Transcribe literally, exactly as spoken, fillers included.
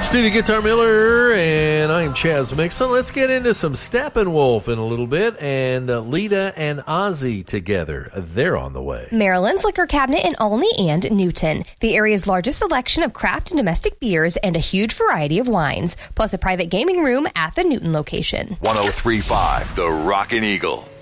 Stevie Guitar Miller, and I'm Chaz Mixon. Let's get into some Steppenwolf in a little bit, and uh, Lita and Ozzy together. They're on the way. Maryland's Liquor Cabinet in Olney and Newton. The area's largest selection of craft and domestic beers and a huge variety of wines, plus a private gaming room at the Newton location. one oh three point five The Rockin' Eagle.